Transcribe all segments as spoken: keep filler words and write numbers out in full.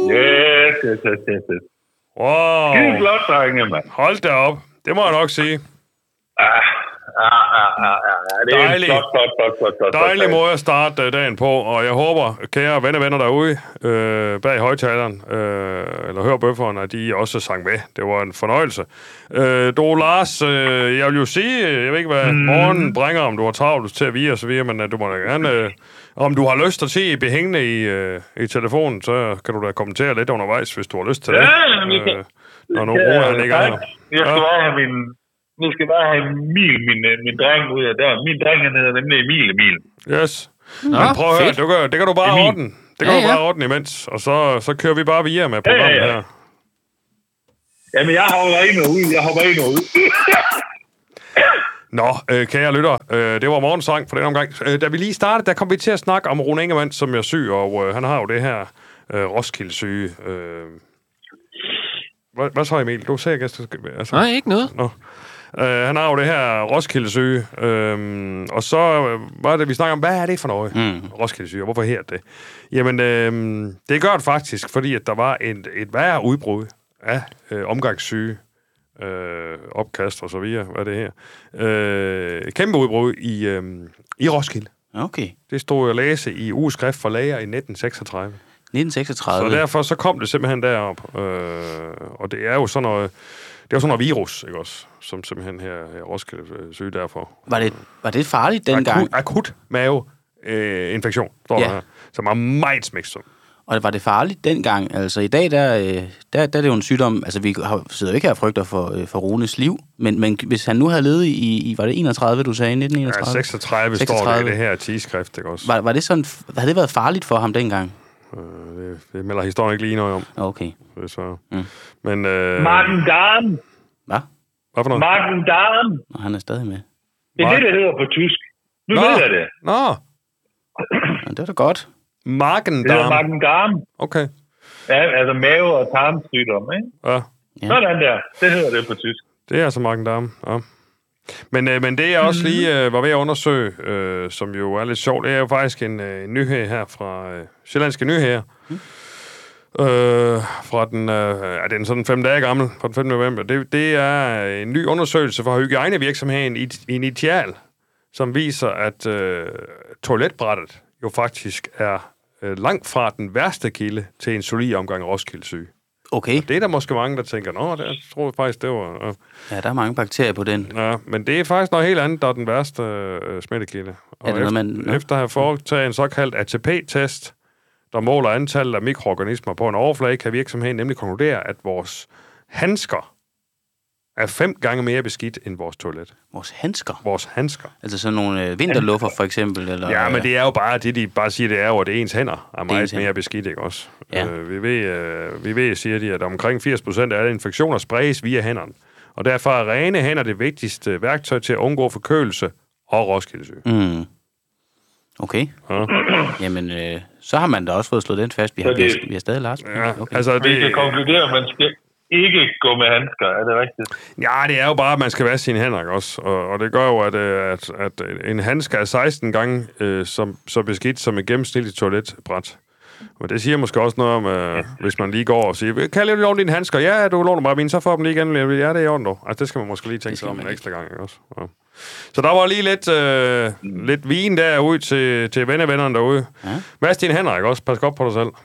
Yes, yes, yes, yes, yes. Wow. Skide flot, drenge, mand. Hold da op. Det må jeg nok sige. Ah, ah, ah, ah, ah. Det er Dejlig. en flot, flot, flot, flot, flot. Dejlig måde at starte uh, dagen på, og jeg håber, kære venner venner derude øh, bag højtaleren, øh, eller hørebøfferne, at de også sang med. Det var en fornøjelse. Øh, du, Lars, øh, jeg vil jo sige, jeg ved ikke, hvad mm. morgenen bringer, om du har travlt til at vide og så videre, men uh, du må da gerne, øh, om du har lyst til at se behængende i, øh, i telefonen, så kan du da kommentere lidt undervejs, hvis du har lyst til det. Ja, men øh, når nu Rune, han ikke er her. Jeg skal bare have min... Nu skal jeg bare have Emil, min, min dreng, ud af døren. Min dreng, han hedder nemlig Emil Emil. Yes. Nå, men prøv at høre, du kan, det kan du bare Emil. ordne. Det kan Ja, du ja. bare ordne imens, og så, så kører vi bare videre med programmet Ja, ja, ja. her. Jamen, jeg hopper ind og ud. Jeg hopper ind og ud. Nå, øh, kære lytter, øh, det var morgensang for den omgang. Øh, da vi lige startede, der kom vi til at snakke om Rune Ingemann, som er syg, og øh, han har jo det her øh, Roskilde-syge. Øh. Hvad, hvad så, Emil? Du ser ikke, altså... Nej, ikke noget. Nå. Uh, han har jo det her Roskilde-syge, øhm, og så uh, var det, vi snakker om, hvad er det for noget, mm. Roskilde-syge, og hvorfor her det? Jamen, øhm, det gør det faktisk, fordi at der var et, et værre udbrud af øh, omgangssyge, øh, opkast og så videre, hvad er det her? Øh, kæmpe udbrud i, øh, i Roskilde. Okay. Det stod at læse i ugeskrift for læger i nitten seksogtredive. nitten seksogtredive. Så derfor så kom det simpelthen derop, øh, og det er jo sådan noget... Det var sådan noget virus, ikke også? Som simpelthen her, her Roskilde syge derfor. Var det, var det farligt dengang? Akut, akut maveinfektion, øh, står Ja. der her. Som er meget smæksom. Og var det farligt dengang? Altså i dag, der, øh, der, der er det jo en sygdom, altså vi har, sidder jo ikke her og frygter for, øh, for Runes liv, men, men hvis han nu havde levet i, i, var det enogtredive, du sagde, nitten enogtredive? Ja, seksogtredive, seksogtredive står det i det her tidsskrift, ikke også? Var, var det sådan, havde det været farligt for ham dengang? Øh, det, det melder historien ikke lige noget om. Okay. Det så. Mm. Men, øh... Martin Darm. Hvad? Hvad for noget? Martin Darm. Nå, han er stadig med. Det er det, det hedder på tysk. Nu Nå. ved jeg det. Nå, Nå, det var da godt. Det hedder Magen-darm. Martin Darm. Okay. Ja, altså mave- og tarmsygdom, ikke? Ja, Ja. Sådan der. Det hedder det på tysk. det er altså Magen-darm. Ja. Men, øh, men det jeg også lige øh, var ved at undersøge, øh, som jo er lidt sjovt, det er jo faktisk en, øh, en nyhed her fra øh, Sjællandske Nyheder. Mm. Øh, fra den, øh, ja, den er sådan fem dage gammel, fra den femte november. Det, det er en ny undersøgelse fra hygiejnevirksomheden Initial, som viser, at øh, toiletbrættet jo faktisk er øh, langt fra den værste kilde til en solid omgang Roskilde-syge. Okay. Det er der måske mange, der tænker, nå, det tror jeg faktisk, det var... Øh. Ja, der er mange bakterier på den. Ja, men det er faktisk noget helt andet, der er den værste øh, smittekilde. Og Er det noget, efter, man- efter at have foretaget en såkaldt A T P-test, der måler antallet af mikroorganismer på en overflade, kan virksomheden nemlig konkludere, at vores handsker er fem gange mere beskidt end vores toilet. Vores handsker. Vores handsker. Altså sådan nogle øh, vinterluffer for eksempel. Eller, Ja, men det er jo bare det, de bare siger, det er jo, at det er ens hænder er meget ens mere hænder. beskidt, ikke også? Ja. Øh, vi, ved, øh, vi ved, siger de, at omkring firs procent af alle infektioner spredes via hænderne. Og derfor er rene hænder det vigtigste værktøj til at undgå forkølelse og Roskildesyge. Mm. Okay. Ja. Jamen, øh, så har man da også fået slået den fast. Vi har, Så det- vi har, vi har stadig Lars. Ja, Okay. altså Vi det, kan konkludere, at man skal ikke gå med handsker. Er det rigtigt? ja, det er jo bare, at man skal vaske sine hænder, ikke også? Og, og det gør jo, at, øh, at, at en handske er seksten gange øh, som, så beskidt som et gennemsnitligt toiletbræt. Og det siger måske også noget om, øh, hvis man lige går og siger, kan jeg lige låne dine handsker? Ja, du låner bare mine, så får dem lige igen. Ja, det er i orden, dog. Altså, det skal man måske lige tænke sig om en ekstra gang, ikke også? Ja. Så der var lige lidt, øh, lidt vin derude til, til vennevennerne derude. Ja. Vask dine hænder, ikke også? Pas godt på dig selv.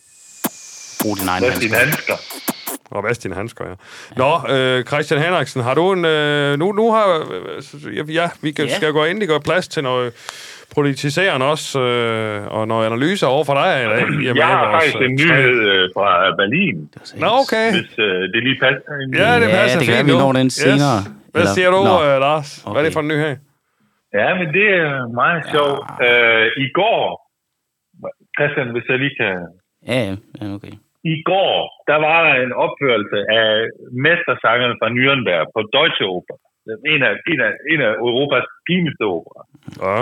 Brug din egen Hvad er dine handsker. handsker? Og vask dine handsker, ja. Nå, øh, Christian Henriksen, har du en... Øh, nu, nu har... Øh, ja, vi kan, Ja. skal gå ind og gøre plads til noget politiserende også, øh, og noget analyse over for dig i dag. Jamen, Jeg har vores, faktisk en øh, nyhed øh, fra Berlin, Nå, okay. hvis øh, det lige passer. Ja, det Ja, passer det kan fint være, vi nu. når den senere. Hvad Eller- siger du, Nå. øh, Lars? Hvad er det Okay. for en nyhed? Ja, men det er meget sjovt. Øh, I går, Christian, hvis jeg lige kan... Ja, ja, ja, okay. I går, der var der en opførelse af mestersangerne fra Nürnberg på Deutsche Oper. En af, en af, en af Europas fineste opera. Ja.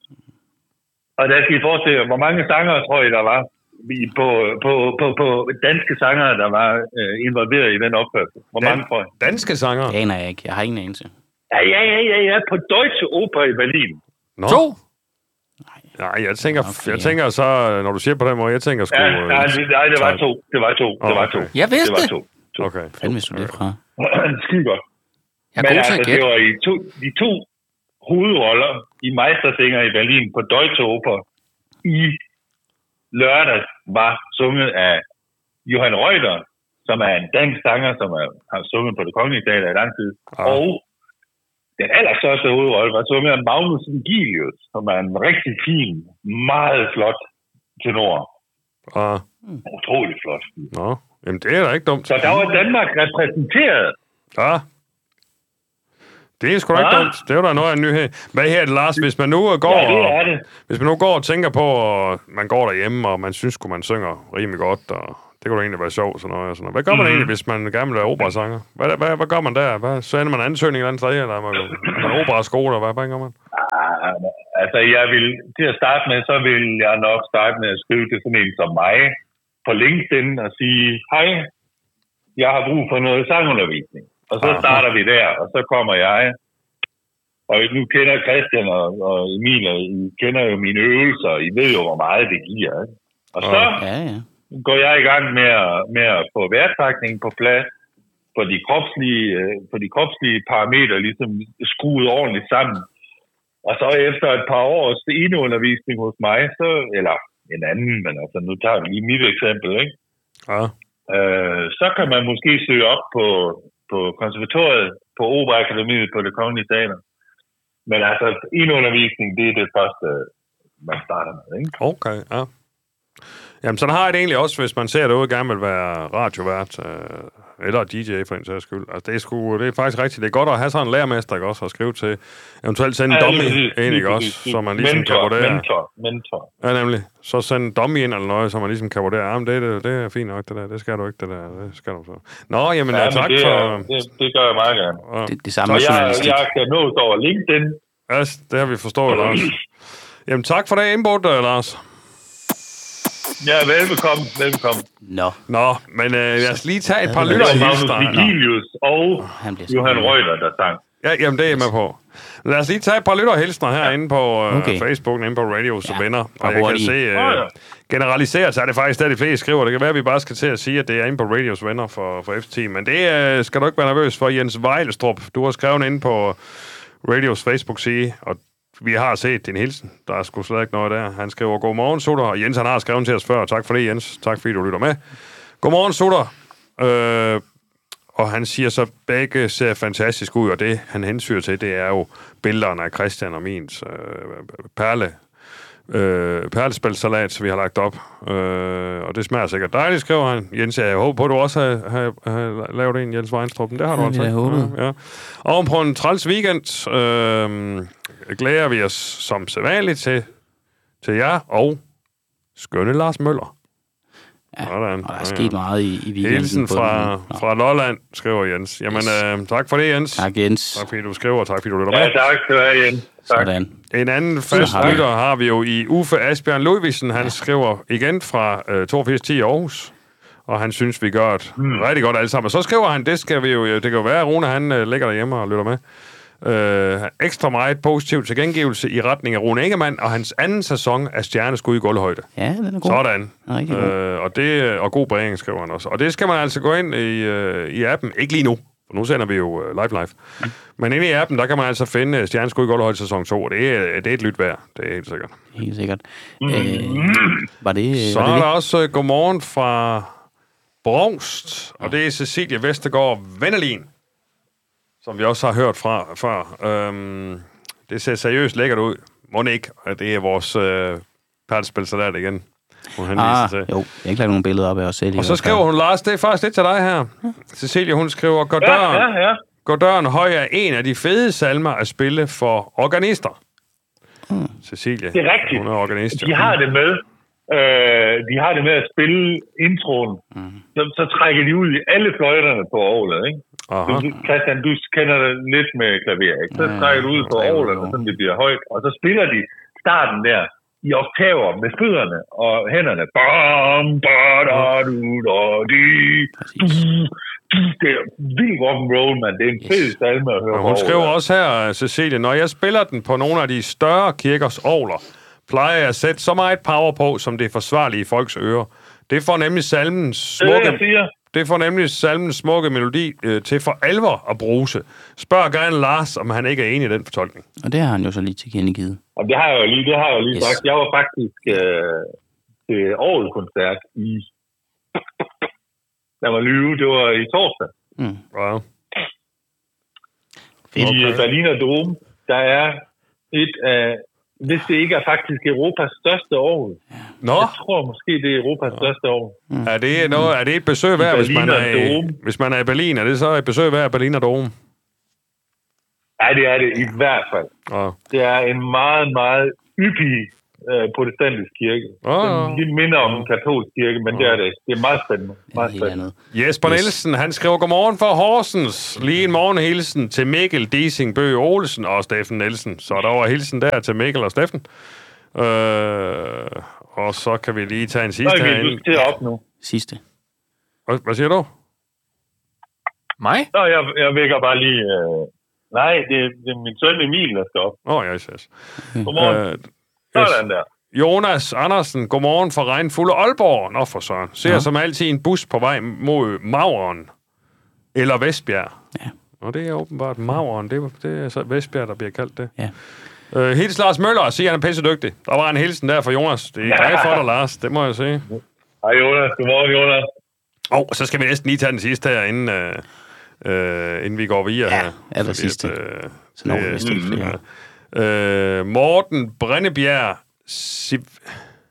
Og der skal I forestille jer, hvor mange sangere, tror I, der var i- på, på, på, på danske sangere, der var øh, involveret i den opførelse. Hvor Dan- mange, tror I? Danske sanger. Det aner jeg ikke. Jeg har ingen anelse. Ja, ja, ja, ja, ja, på Deutsche Oper i Berlin. Nå. To? Nej. Nej, jeg tænker, okay, jeg tænker så, når du siger på den måde, jeg tænker sgu... Ja, nej, det, nej, det var to. Det var to. Det var to. Okay. Jeg vidste det. det. Var to. to. Okay. Fanden vidste du det fra? Skide godt. Jeg er Men god altså, til at det gætte. var i to, de to hovedroller i Meistersinger i Berlin på Deutsche Oper i lørdags var sunget af Johan Reuter, som er en dansk sanger, som er, har sunget på Det Kongelige Teater i lang tid. Ah. Og den allerstørste hovedrolle var sunget af Magnus Vigilius, som er en rigtig fin, meget flot tenor. Ah. Utrolig flot. Nå, jamen det er da ikke dumt. Så der var Danmark repræsenteret. Ja. Det er sgu da ikke dumt. Det er jo da noget af en nyhed. Hvad her er det, Lars? Hvis man nu går, ja, det er det. Hvis man nu går og tænker på, at man går derhjemme, og man synes, at man synger rimelig godt, og det kunne da egentlig være sjovt. Sådan noget, og sådan noget. Hvad gør man mm. egentlig, hvis man gerne vil være operasanger? Hvad, hvad, hvad gør man der? Hvad, sender man ansøgning eller andet sted? Eller er man, er man operaskole? Hvad, hvad gør man? Ah, altså, jeg vil, til at starte med, så vil jeg nok starte med at skrive til sådan en som mig på LinkedIn og sige, hej, jeg har brug for noget sangundervisning. Og så starter vi der, og så kommer jeg. Og nu kender Christian og, og Emil, og I kender jo mine øvelser, I ved jo, hvor meget det giver. Ikke? Og så ja, ja. går jeg i gang med at, med at få vejrtrækning på plads, for de kropslige, for de kropslige parametre ligesom skruet ordentligt sammen. Og så efter et par års eneundervisning hos mig, så, eller en anden, men altså nu tager vi lige mit eksempel, ikke? Ja. Øh, så kan man måske søge op på, på konservatoriet, på Operaakademiet, på Det Kongelige Teater. Men altså, eneundervisning, det er det første, man starter med, ikke? Okay, ja. Jamen, sådan har jeg det egentlig også, hvis man ser derude, gerne vil være radiovært, øh, eller D J for en sags skyld. Altså, det er, sgu, det er faktisk rigtigt. Det er godt at have sådan en lærermester, ikke også, at skrive til, eventuelt sende en ja, dummy præcis, ind, ikke også, så man ligesom mentor, kan vurdere. Mentor, mentor. Ja, nemlig. Så sende en dummy ind eller noget, så man ligesom kan vurdere. Jamen, det, det, det er fint nok, det der. Det skal du ikke, det der. Det skal du så. Nå, jamen, ja, tak det, for... Det, det gør jeg meget gerne. Ja. Det, det samme og jeg, jeg kan nås over LinkedIn. Ja, det har vi forstået, Lars. Jamen, tak for det input, Lars. Ja, velbekomme, velbekomme. Nå. Nå, men øh, lad os lige tage et par lytterhilsner. Magnus Vigilius og oh, Johan Reuter, der sang. Ja, jamen det er jeg med på. Lad os lige tage et par lytterhilsner herinde på øh, okay. Facebook, inde på Radios ja. Venner. Og jeg kan se, øh, generaliseret, så er det faktisk der, de fleste skriver. Det kan være, at vi bare skal til at sige, at det er inde på Radios Venner for, for F T. Men det øh, skal du ikke være nervøs for, Jens Vejlestrup. Du har skrevet inde på Radios Facebook-side, og vi har set din hilsen. Der er sgu slet ikke noget der. Han skriver, godmorgen, Sutter. Og Jens, han har skrevet til os før. Tak for det, Jens. Tak fordi du lytter med. Godmorgen, Sutter. Øh, og han siger så, begge ser fantastisk ud, og det, han hensyder til, det er jo billederne af Christian og mins øh, perle. Øh, perlespælsalat, som vi har lagt op. Øh, og det smager sikkert dejligt, skriver han. Jens, jeg håber på, at du også har, har, har lavet en, Jens Weinstrup. Det har du altså. Jeg håber. Ja, ja. Og på en træls weekend øh, glæder vi os som sædvanligt til, til jer og skønne Lars Møller. Ja, Sådan. og der er sket meget i, i weekenden. Hilsen fra, fra Lolland, skriver Jens. Jamen, yes. øh, tak for det, Jens. Tak, Jens. Tak fordi du skriver, og tak fordi du lytter med. Ja, tak skal du have, Jens. Tak. Sådan. En anden fast lytter har vi jo i Uffe Asbjørn Ludvigsen. Han ja. skriver igen fra øh, toogfirs ti Aarhus, og han synes, vi gør et mm. rigtig godt alle sammen. Og så skriver han, det skal vi jo, det kan jo være, at Rune han øh, ligger derhjemme og lytter med. Øh, ekstra meget positiv tilgengivelse i retning af Rune Ingemann og hans anden sæson af Stjerneskud i gulvhøjde. Ja, den er god. Sådan. Den er rigtig god. Øh, og, det, og god bringing, skriver han også. Og det skal man altså gå ind i, øh, i appen. Ikke lige nu, for nu sender vi jo øh, live live. Mm. Men inde i appen, der kan man altså finde Stjerneskud i gulvhøjde sæson to, og det er, det er et lyt værd. Det er helt sikkert. Helt sikkert. Mm. Øh, var det, Så var det er der det? også uh, godmorgen fra Brovst, og det er Cecilie Vestergaard Vendelin, som vi også har hørt fra før. Øhm, det ser seriøst lækkert ud. Må ikke, at det er vores øh, perlespælsalat igen. Hun ah, til. jo, jeg har ikke lagt nogen billeder op af os selv. Og så skriver hun, Lars, det er faktisk lidt til dig her. Ja. Cecilie, hun skriver, går døren, ja, ja, ja. går døren høj er en af de fede salmer at spille for organister. Hmm. Cecilie, det er rigtigt. Hun er organist. De har det med. Øh, de har det med at spille introen. Mm. Så, så trækker de ud i alle fløjterne på orglet, ikke? Du, Christian, du kender det lidt med klaver, ikke? Så trækker du ud på orglerne, så det bliver højt. Og så spiller de starten der i oktaver med fødderne og hænderne. Bam, ba, da, du, da, di, du. Det er vildt rock'n'roll, man. Det er en fed salme at høre. Og hun skriver også her, Cecilie, når jeg spiller den på nogle af de større kirkers orgler, plejer at sætte så meget power på, som det er forsvarligt i folks ører. Det får nemlig salmens smukke... Det, jeg Det får nemlig salmens smukke melodi øh, til for alvor at bruse. Spørg gerne Lars, om han ikke er enig i den fortolkning. Og det har han jo så lige tilkendegivet. Og det har jeg jo lige, det har jeg jo lige Yes. sagt. Jeg var faktisk øh, til Orgelkoncert i... Der var lyve, det var i torsdag. Mm. Wow. I okay. Berliner Dom, der er et af... Hvis det ikke er faktisk Europas største orgel. Nå. Jeg tror måske, det er Europas ja. største orgel. Mm. Er, det noget, er det et besøg værd, hvis man er, i, hvis man er i Berlin? Er det så et besøg værd af Berliner Dom? Ja, det er det i hvert fald. Ja. Det er en meget, meget yppig øh, protestantisk kirke. Oh, Den lidt minder om en katolsk kirke, men oh. det er det. Det er meget spændende. Meget spændende. Jesper yes. Nielsen, han skriver, godmorgen fra Horsens. Lige en morgenhilsen til Mikkel Diesing Bøge Olsen og Steffen Nielsen. Så der var hilsen der til Mikkel og Steffen. Øh, og så kan vi lige tage en sidste herinde. herinde. Du skal til op nu. Sidste. Hvad, hvad siger du? Mig? Nå, jeg, jeg vækker bare lige... Øh... Nej, det, det er min søn Emil, der skal op. Åh, oh, yes, yes. Godmorgen. Øh, Sådan der. Jonas Andersen, godmorgen fra regnfulde Aalborg. Nå for søren. Ser ja. som altid en bus på vej mod Mauren. Eller Vestbjerg. Ja. Og det er åbenbart Mauren. Det, det er så Vestbjerg, der bliver kaldt det. Ja. Øh, hils Lars Møller, siger han er pisse dygtig. Der var en hilsen der for Jonas. Det er glad for dig, Lars. Det må jeg sige. Hej Jonas. Godmorgen, Jonas. Og oh, så skal vi næsten lige tage den sidste her, inden, øh, øh, inden vi går videre ja, her. Ja, aller sidste. Øh, så når vi vist ikke flere. Øh, Morten Brennebjerg Siv-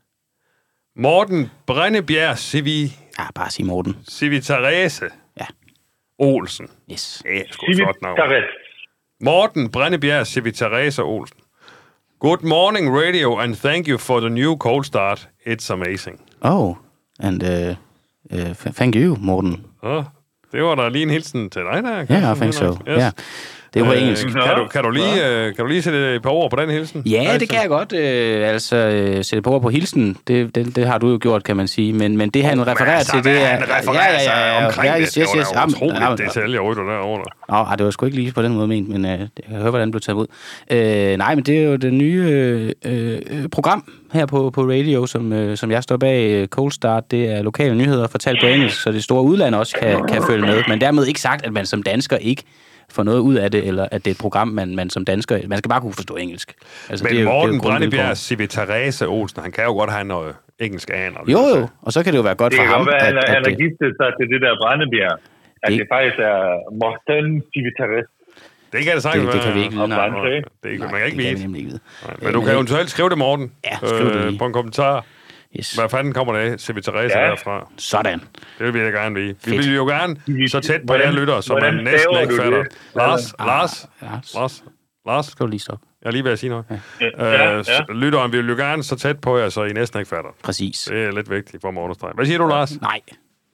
Morten Brennebjerg Sivi Ja, bare sig Morten. Sivi Therese Ja. Olsen. Yes. Det er sgu et flot navn. Morten Brennebjerg Sivi Therese Olsen. Good morning radio and thank you for the new cold start. It's amazing. Oh, and uh, uh, thank you, Morten. Oh, det var der lige en hilsen til dig der. Ja, yeah, I think so. Yes. Yeah. Det var engelsk. Øh, kan, du, kan, du lige, øh, kan du lige sætte et par ord på den hilsen? Ja, altså. Det kan jeg godt. Øh, altså, øh, sætte på ord på hilsen, det, det, det har du jo gjort, kan man sige. Men, men det, han oh, refererer altså, til, det er... Han refererer ja, ja, ja, ja, omkring ja, yes, yes, yes, det. var yes, utroligt ja, detaljer derovre. Nå, det var sgu ikke lige på den måde ment, men øh, jeg kan høre, hvordan det blev taget ud. Øh, nej, men det er jo det nye øh, øh, program her på, på radio, som, øh, som jeg står bag. Cold Start, det er lokale nyheder fortalt på engelsk, så det store udland også kan, kan følge med. Men dermed ikke sagt, at man som dansker ikke får noget ud af det, eller at det er et program, man, man som dansker... Man skal bare kunne forstå engelsk. Altså, men det er Morten Brennebjerg Sivi Therese Olsen, han kan jo godt have noget engelsk aner. Jo, jo, og så kan det jo være godt det for ham. Det kan at, godt være, han har giftet sig til det der Brennebjerg. At det, det faktisk er Morten Sivi Therese. Det kan det sagtens være. Det kan vi ikke vide. Nej, nej, det, det man kan ikke vide. Men du kan eventuelt skrive det, Morten, ja, skriv det øh, på en kommentar. Yes. Hvad fanden kommer det af, Sivi Therese ja. derfra? Sådan. Det vil jeg gerne vide. Vi vil jo gerne så tæt på jer lytter, som man næsten ikke fatter. Lars, ah, Lars, Lars, Lars, Lars. Skal du lige stoppe? Jeg er lige ved at sige noget. Ja. Ja, øh, ja. Lytteren vil jo gerne så tæt på jer, så I næsten ikke fatter. Præcis. Det er lidt vigtigt for at understrege. Hvad siger du, Lars? Nej.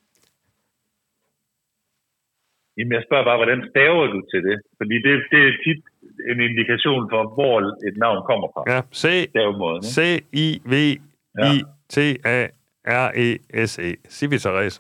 Jamen, jeg spørger bare, hvordan staver du til det? Fordi det, det er tit en indikation for, hvor et navn kommer fra. Ja, C I V I T A R E S E. Sivi Therese.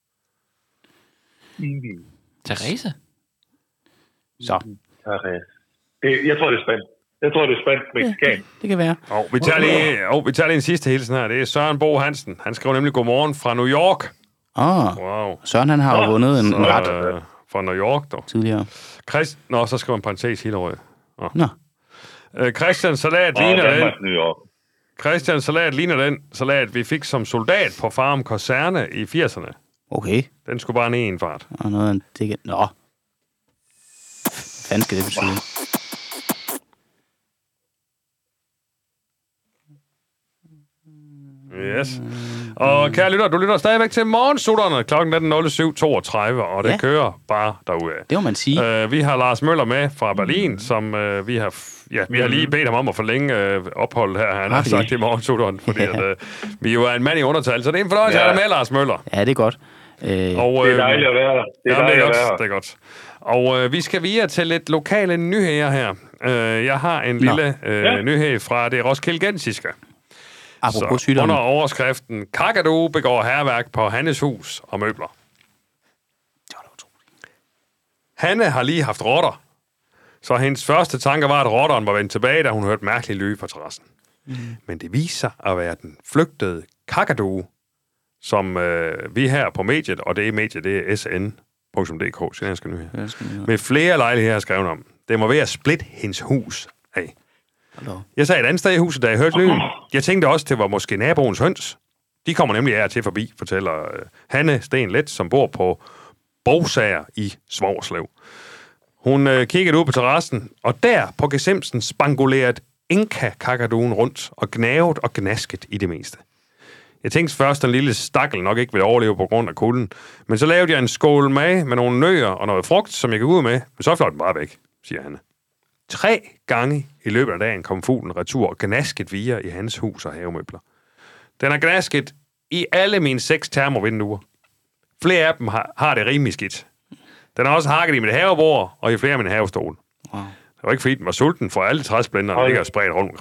Therese? Så. Therese. Det, jeg tror, det er spændt. Jeg tror, det er spændt mexican. Ja, det kan være. Og vi tager lige, og vi tager lige en sidste hilsen her. Det er Søren Bo Hansen. Han skriver nemlig godmorgen fra New York. Åh, oh, wow. Søren han har jo oh, vundet en, en ret. Øh, fra New York, dog. Tidligere. Christ... Nå, så skriver en parentes hele året. Nå. Nå. Øh, Christian Salat oh, ligner den. New York. Christian Salat ligner den salat, vi fik som soldat på Farm Kaserne i firserne. Okay. Den skulle bare ned i en fart. Og noget af en ticket. Nå. Hvad fanden skal det betyde? Yes. Og kære lytter, du lytter stadigvæk til morgensutterne. Klokken er den nul syv toogtredive, og det ja. kører bare derudad. Det må man sige. Uh, vi har Lars Møller med fra Berlin, mm. som uh, vi har f- ja, vi har lige bedt ham om at forlænge uh, opholdet her. Han har okay. sagt i morgensutterne, fordi ja. at, uh, vi jo er en mand i undertal. Så det er en fornøjelse, ja. at have med, Lars Møller. Ja, det er godt. Øh, og, uh, det er dejligt at være der. Det er, ja, det er, godt, være. det er godt. Og uh, vi skal videre til lidt lokale nyheder her. Uh, jeg har en Nå. lille uh, ja. nyhed fra det roskildensiske. Apropos sygdomme. Under overskriften, Kakadu begår hærværk på Hannes hus og møbler. Det var da utroligt. Hanne har lige haft rotter. Så hendes første tanke var, at rotteren var vendt tilbage, da hun hørte mærkelige lyde fra terrassen. Mm. Men det viser sig at være den flygtede kakadue, som øh, vi her på mediet, og det er mediet, det er S N punktum d k, Sjællandske Nyheder, med flere lejligheder har skrevet om. Det må være at splitte hendes hus af. Hello. Jeg sagde et andet sted i huset, da jeg hørte lyden. Jeg tænkte også, det var måske naboens høns. De kommer nemlig af til forbi, fortæller øh, Hanne Sten Let, som bor på Bogsager i Svogerslev. Hun øh, kiggede ud på terrassen, og der på gesimsen spangulerede Inka-kakaduen rundt og gnavet og gnasket i det meste. Jeg tænkte først, at den lille stakkel nok ikke ville overleve på grund af kulden, men så lavede jeg en skål mad med nogle nødder og noget frugt, som jeg gik ud med, men så fløj den bare væk, siger Hanne. Tre gange i løbet af dagen kom fuglen retur og gnasket via i hans hus og havemøbler. Den har gnasket i alle mine seks termovinduer. Flere af dem har, har det rimelig skidt. Den har også hakket i mit havebord og i flere af mine havestole. Wow. Det var ikke fordi, den var sulten, for alle træsplinterne ligger spredt rundt